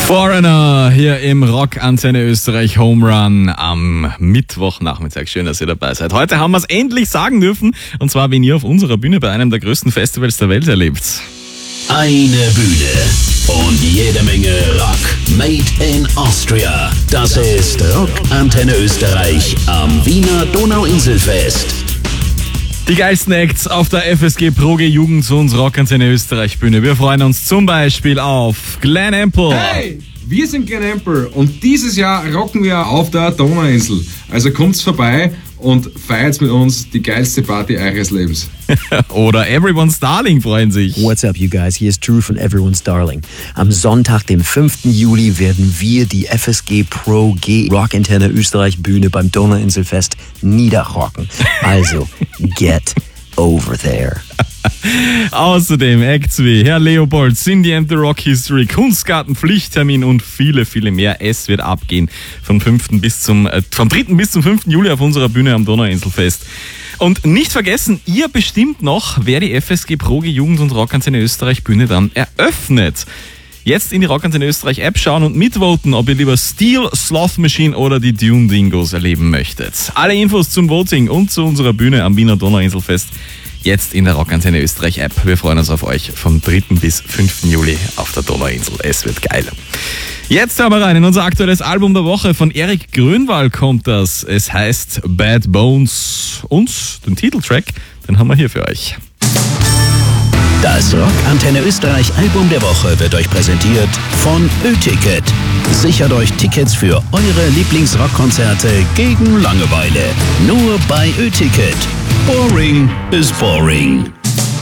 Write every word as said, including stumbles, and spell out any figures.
Foreigner hier im Rock Antenne Österreich Home Run am Mittwochnachmittag. Schön, dass ihr dabei seid. Heute haben wir es endlich sagen dürfen, und zwar, wenn ihr auf unserer Bühne bei einem der größten Festivals der Welt erlebt. Eine Bühne und jede Menge Rock made in Austria. Das ist Rock Antenne Österreich am Wiener Donauinselfest. Die geilsten Acts auf der F S G Proge Jugend- und Rock Antenne Österreich Bühne. Wir freuen uns zum Beispiel auf Glen Ample. Hey, wir sind Glen Ample und dieses Jahr rocken wir auf der Donauinsel. Also kommt's vorbei und feiert mit uns die geilste Party eures Lebens. Oder Everyone's Darling freuen sich. What's up, you guys? Hier ist Drew von Everyone's Darling. Am Sonntag, dem fünften Juli, werden wir die F S G Pro G Rock Antenne Österreich Bühne beim Donauinselfest niederrocken. Also, get over there. Außerdem Acts wie Herr Leopold, Cindy and the Rock History, Kunstgarten, Pflichttermin und viele, viele mehr. Es wird abgehen vom fünften bis zum, äh, vom dritten bis zum fünften Juli auf unserer Bühne am Donauinselfest. Und nicht vergessen, ihr bestimmt noch, wer die F S G Proge Jugend- und Rock Antenne Österreich Bühne dann eröffnet. Jetzt in die Rock Antenne Österreich App schauen und mitvoten, ob ihr lieber Steel, Sloth Machine oder die Dune Dingos erleben möchtet. Alle Infos zum Voting und zu unserer Bühne am Wiener Donauinselfest jetzt in der Rock Antenne Österreich App. Wir freuen uns auf euch vom dritten bis fünften Juli auf der Donauinsel. Es wird geil. Jetzt hören wir rein in unser aktuelles Album der Woche. Von Erik Grönwald kommt das. Es heißt Bad Bones. Und den Titeltrack, den haben wir hier für euch. Das Rock Antenne Österreich Album der Woche wird euch präsentiert von Ö-Ticket. Sichert euch Tickets für eure Lieblingsrockkonzerte gegen Langeweile. Nur bei Ö-Ticket. Boring is boring.